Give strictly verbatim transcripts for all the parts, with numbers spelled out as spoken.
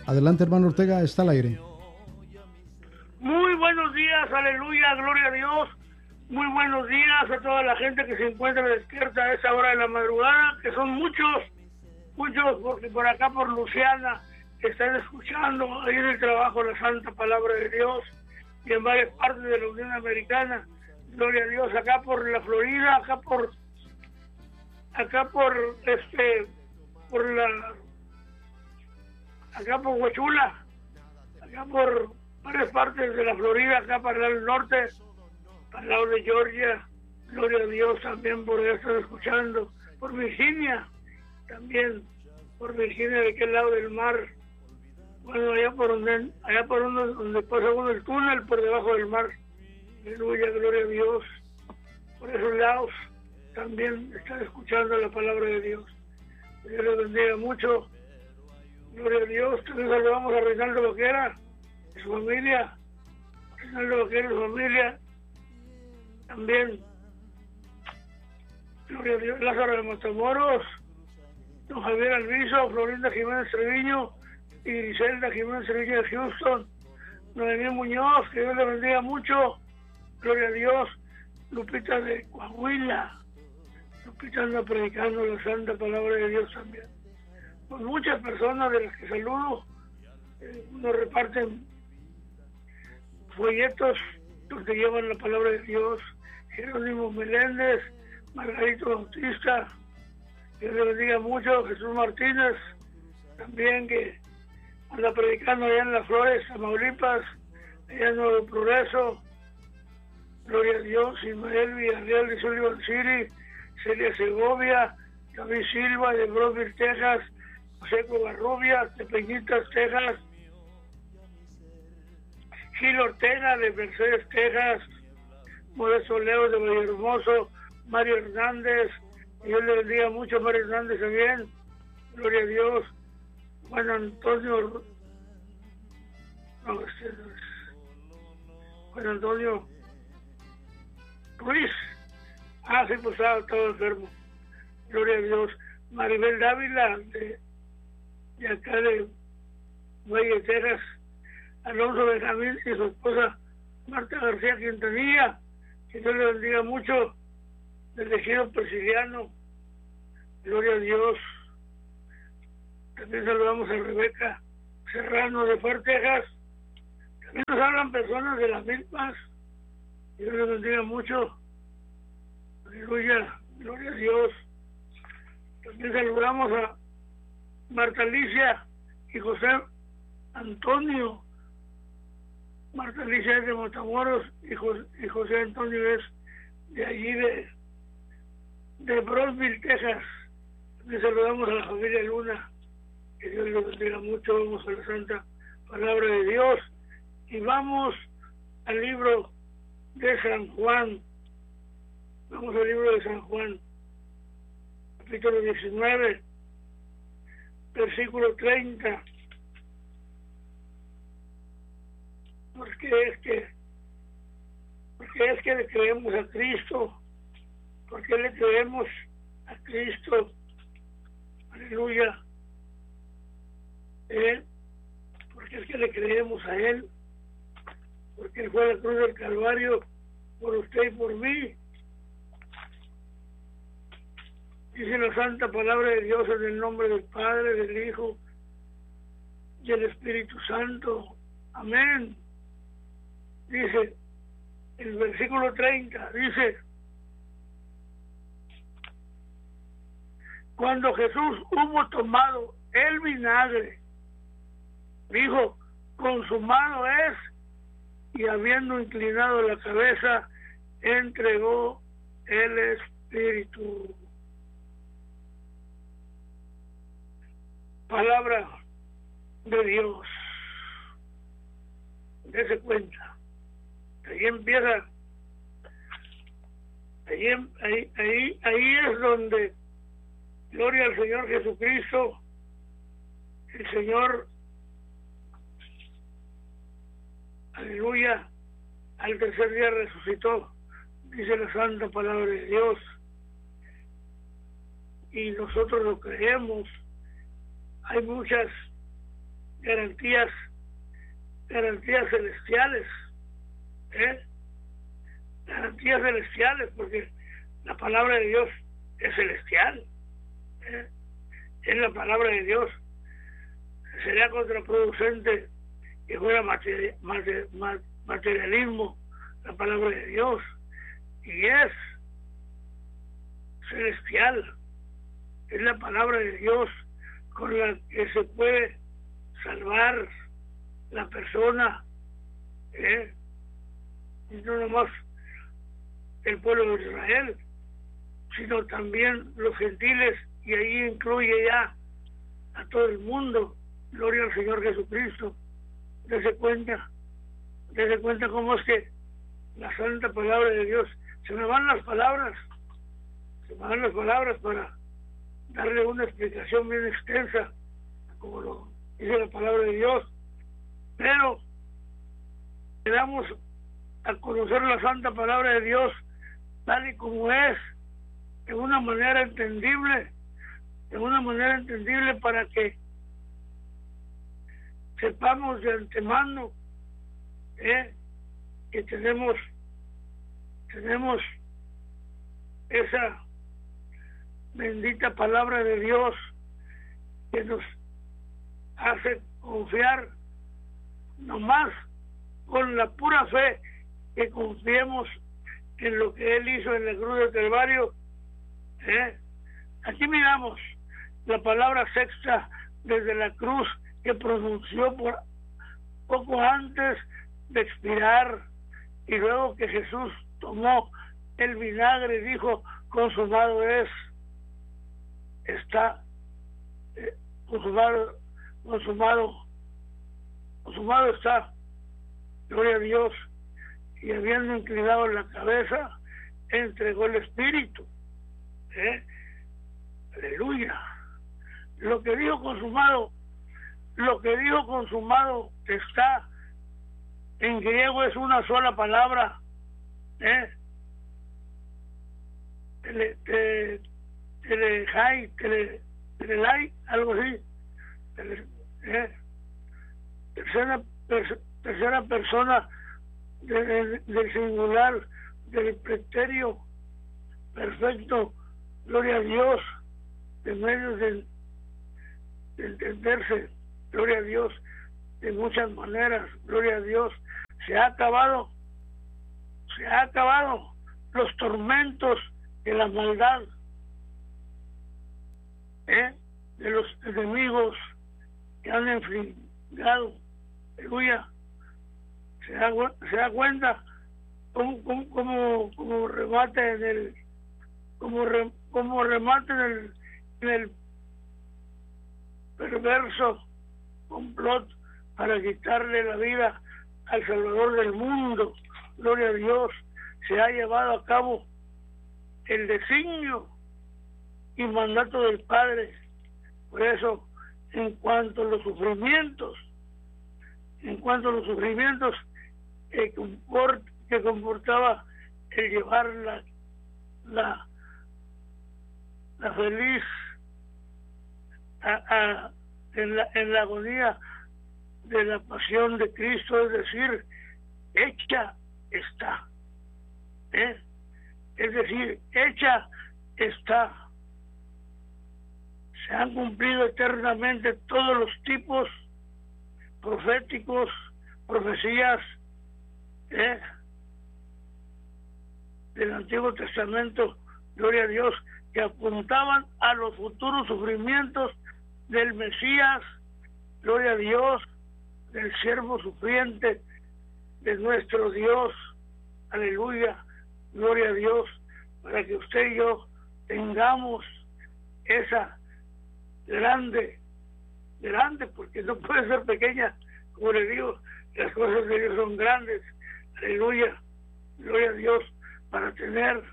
Adelante, hermano Ortega, está al aire. Muy buenos días, aleluya, gloria a Dios. Muy buenos días a toda la gente que se encuentra despierta a esa hora de la madrugada, que son muchos, muchos, porque por acá por Luciana están escuchando ahí en el trabajo la santa palabra de Dios, y en varias partes de la Unión Americana, gloria a Dios, acá por la Florida, acá por, acá por, este, por la, acá por Huachula, acá por varias partes de la Florida, acá para el norte, para el lado de Georgia, gloria a Dios, también por allá están escuchando, por Virginia, también por Virginia, de aquel lado del mar, bueno, allá por donde, allá por donde, donde pasa uno el túnel, por debajo del mar, aleluya, gloria a Dios, por esos lados también están escuchando la palabra de Dios. Dios les bendiga mucho, gloria a Dios. También saludamos a Reinaldo Vaquera y su familia, Reinaldo Vaquera y su familia, también, gloria a Dios, Lázaro de Matamoros, don Javier Alviso, Florinda Jiménez Treviño y Griselda Jiménez Treviño de Houston, Noemí Muñoz, que Dios le bendiga mucho, gloria a Dios, Lupita de Coahuila, Lupita anda predicando la santa palabra de Dios también. Pues muchas personas de las que saludo, eh, nos reparten folletos donde llevan la palabra de Dios. Jerónimo Meléndez, Margarito Bautista, que Dios le bendiga mucho, Jesús Martínez, también que anda predicando allá en Las Flores, Tamaulipas, allá en Nuevo Progreso, gloria a Dios, Ismael Villarreal de Sullivan City, Celia Segovia, David Silva de Brownsville, Texas, José Covarrubias de Peñitas, Texas, Gil Ortega de Mercedes, Texas, Modesto Leo de Vallehermoso, Mario Hernández, Dios le bendiga mucho, Mario Hernández también, gloria a Dios, Juan Antonio, no, este no es, Juan Antonio Ruiz, ah, sí, pues estaba todo enfermo, gloria a Dios, Maribel Dávila de, de acá de Valle, Texas, Alonso Benjamín y su esposa Marta García Quintanilla, que Dios le bendiga mucho, del ejido Presidiano, gloria a Dios. También saludamos a Rebeca Serrano de Fort Texas. También nos hablan personas de las mismas. Dios les bendiga mucho, aleluya, gloria a Dios. También saludamos a Marta Alicia y José Antonio. Marta Alicia es de Matamoros y José, y José Antonio es de allí de, de Brownsville, Texas. Le saludamos a la familia Luna, que Dios los bendiga mucho. Vamos a la santa palabra de Dios y vamos al libro de San Juan. Vamos al libro de San Juan, capítulo diecinueve, versículo treinta. Porque es que, porque es que le creemos a Cristo, porque le creemos a Cristo, aleluya, ¿eh? Porque es que le creemos a Él, porque Él fue a la cruz del Calvario por usted y por mí. Dice la santa palabra de Dios en el nombre del Padre, del Hijo y del Espíritu Santo. Amén. Dice el versículo treinta, dice: cuando Jesús hubo tomado el vinagre, dijo: consumado es, y habiendo inclinado la cabeza, entregó el Espíritu. Palabra de Dios. Dese cuenta. Ahí empieza, ahí, ahí, ahí, ahí es donde, gloria al Señor Jesucristo, el Señor, aleluya, al tercer día resucitó, dice la santa palabra de Dios, y nosotros lo creemos. Hay muchas, garantías, garantías celestiales, ¿eh? garantías celestiales, porque la palabra de Dios es celestial, ¿eh? es la palabra de Dios. Sería contraproducente que fuera materi- mater- materialismo la palabra de Dios, y es celestial, es la palabra de Dios con la que se puede salvar la persona, ¿eh? y no nomás el pueblo de Israel, sino también los gentiles, y ahí incluye ya a todo el mundo. Gloria al Señor Jesucristo. Dese cuenta, dese cuenta cómo es que la santa palabra de Dios, se me van las palabras, se me van las palabras para darle una explicación bien extensa, como lo dice la palabra de Dios, pero le damos a conocer la santa palabra de Dios tal y como es, de una manera entendible, de una manera entendible para que sepamos de antemano ¿eh? que tenemos tenemos esa bendita palabra de Dios que nos hace confiar nomás con la pura fe, que confiemos en lo que Él hizo en la cruz del Calvario. ¿eh? Aquí miramos la palabra sexta desde la cruz que pronunció por poco antes de expirar, y luego que Jesús tomó el vinagre y dijo: consumado es, está eh, consumado, consumado, consumado está, gloria a Dios, y habiendo inclinado la cabeza, entregó el Espíritu. ¿eh? Aleluya. Lo que dijo consumado, lo que dijo consumado está, en griego es una sola palabra, ¿eh? Tele, te, telejai, tele, telelai, algo así, tele, ¿eh? tercera, per, tercera persona de, de, del singular, del preterio perfecto, gloria a Dios, de medio de, de entenderse, gloria a Dios, de muchas maneras, gloria a Dios. Se ha acabado, se ha acabado los tormentos de la maldad, ¿eh? de los enemigos que han infligado, aleluya. Se da, se da cuenta como, como, como, como remate en el, como, re, como remate en el, en el perverso complot para quitarle la vida al Salvador del mundo. Gloria a Dios. Se ha llevado a cabo el designio y mandato del Padre. Por eso, en cuanto a los sufrimientos, en cuanto a los sufrimientos que, comport, que comportaba el llevar la, la, la feliz a, a, en, la, en la agonía de la pasión de Cristo, es decir, hecha está, ¿eh? es decir, hecha está. Se han cumplido eternamente todos los tipos proféticos, profecías ¿eh? del Antiguo Testamento, gloria a Dios, que apuntaban a los futuros sufrimientos del Mesías, gloria a Dios, del siervo sufriente de nuestro Dios, aleluya, gloria a Dios, para que usted y yo tengamos esa grande, grande, porque no puede ser pequeña, como le digo, las cosas de Dios son grandes, aleluya, gloria a Dios, para tener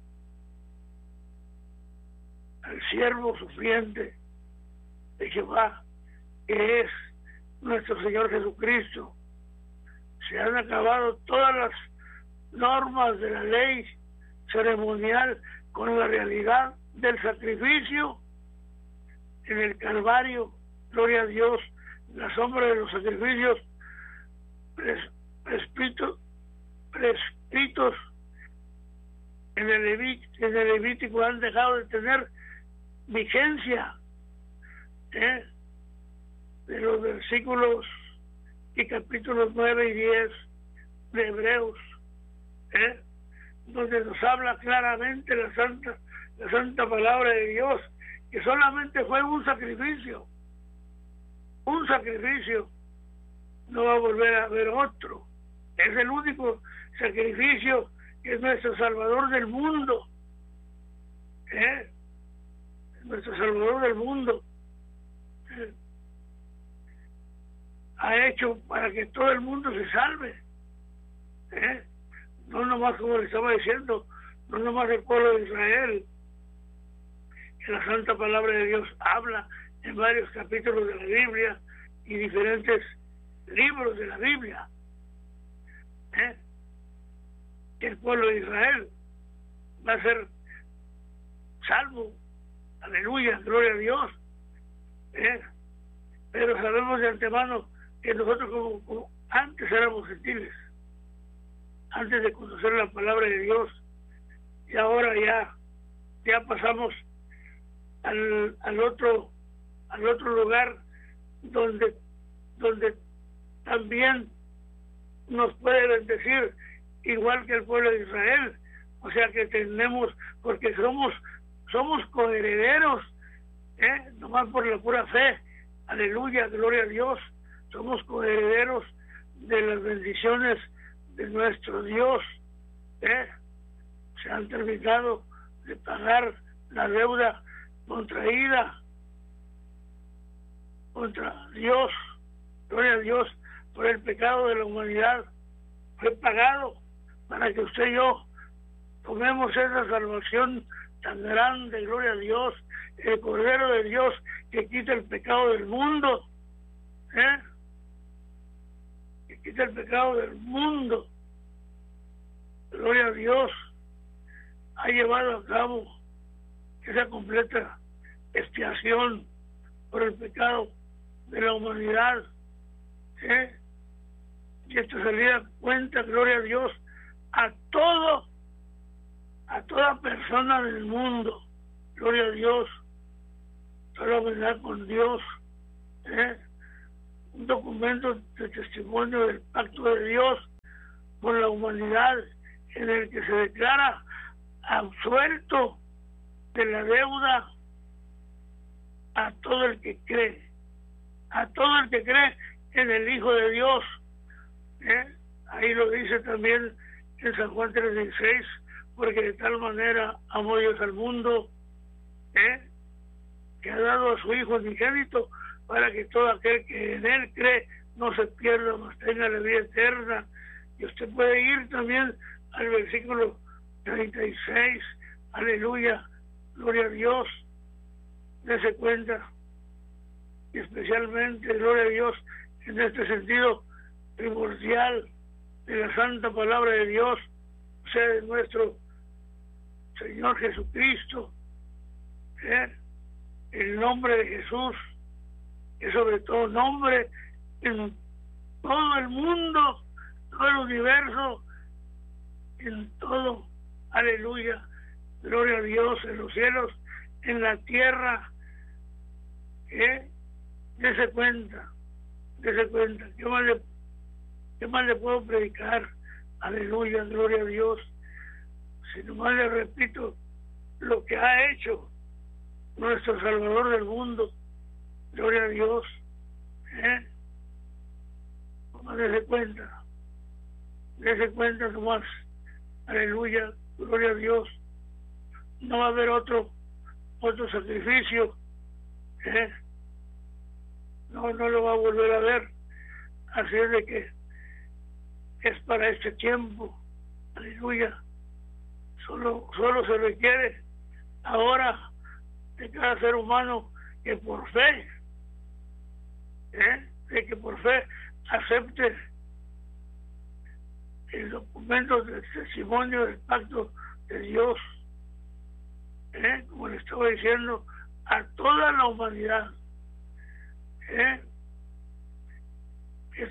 al siervo sufriente de Jehová, que es nuestro Señor Jesucristo. Se han acabado todas las normas de la ley ceremonial con la realidad del sacrificio en el Calvario, gloria a Dios, la sombra de los sacrificios pres, prescritos, prescritos en el, Levit, en el Levítico han dejado de tener vigencia, ¿eh? De los versículos y capítulos nueve y diez de Hebreos, ¿eh? Donde nos habla claramente la santa, la santa palabra de Dios, que solamente fue un sacrificio, un sacrificio, no va a volver a haber otro. Es el único sacrificio que es nuestro Salvador del mundo, ¿eh? Nuestro Salvador del mundo, ¿eh? Ha hecho para que todo el mundo se salve, ¿eh? No nomás, como le estaba diciendo, no nomás el pueblo de Israel. Que la santa palabra de Dios habla en varios capítulos de la Biblia y diferentes libros de la Biblia, ¿eh? Que el pueblo de Israel va a ser salvo, aleluya, gloria a Dios, ¿eh? Pero sabemos de antemano que nosotros como, como antes éramos gentiles, antes de conocer la palabra de Dios, y ahora ya ya pasamos al, al otro al otro lugar donde donde también nos puede bendecir igual que el pueblo de Israel. O sea que tenemos, porque somos somos coherederos, ¿eh? Nomás por la pura fe, aleluya, gloria a Dios, somos coherederos de las bendiciones de nuestro Dios, ¿eh? Se han terminado de pagar la deuda contraída contra Dios, gloria a Dios, por el pecado de la humanidad. Fue pagado para que usted y yo tomemos esa salvación tan grande, gloria a Dios, el Cordero de Dios que quita el pecado del mundo, ¿eh? Que quita el pecado del mundo, gloria a Dios. Ha llevado a cabo esa completa expiación por el pecado de la humanidad, ¿eh? Y esto se le da cuenta, gloria a Dios, a todo, a toda persona del mundo, gloria a Dios, toda verdad con Dios, ¿eh? Un documento de testimonio del pacto de Dios con la humanidad, en el que se declara absuelto de la deuda a todo el que cree, a todo el que cree en el Hijo de Dios, ¿eh? Ahí lo dice también en San Juan tres dieciséis, porque de tal manera amó Dios al mundo, ¿eh? Que ha dado a su Hijo unigénito, para que todo aquel que en él cree no se pierda, mas tenga la vida eterna. Y usted puede ir también al versículo treinta y seis, aleluya, gloria a Dios, dése cuenta, y especialmente, gloria a Dios, en este sentido primordial de la santa palabra de Dios, o sea, de nuestro Señor Jesucristo, ¿eh? El nombre de Jesús, que sobre todo nombre en todo el mundo, todo el universo, en todo, aleluya, gloria a Dios, en los cielos, en la tierra, ¿eh? Dese cuenta, dese cuenta, ¿qué más le, qué más le puedo predicar? Aleluya, gloria a Dios. Si nomás le repito lo que ha hecho nuestro Salvador del mundo, gloria a Dios, ¿eh? Nomás dese cuenta, dese cuenta nomás, aleluya, gloria a Dios. No va a haber otro otro sacrificio, ¿eh? No, no lo va a volver a ver. Así es de que es para este tiempo, aleluya. Solo, solo se requiere ahora de cada ser humano que por fe, ¿eh? de que por fe acepte el documento del testimonio del pacto de Dios, ¿eh? Como le estaba diciendo, a toda la humanidad, ¿eh?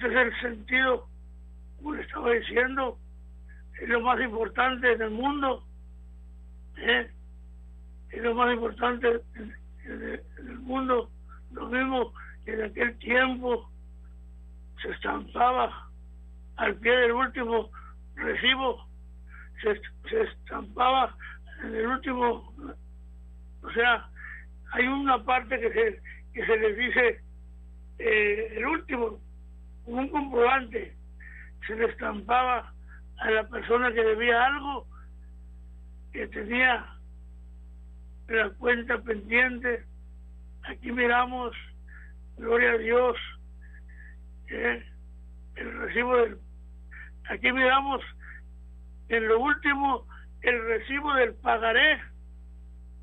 Ese es el sentido, como le estaba diciendo, es lo más importante en el mundo, ¿eh? Es lo más importante en, en, en el mundo. Lo mismo que en aquel tiempo se estampaba al pie del último recibo, se, se estampaba en el último, o sea, hay una parte que se, que se les dice eh, el último, como un comprobante, se le estampaba a la persona que debía algo, que tenía la cuenta pendiente. Aquí miramos, gloria a Dios, eh, el recibo del, aquí miramos en lo último el recibo del pagaré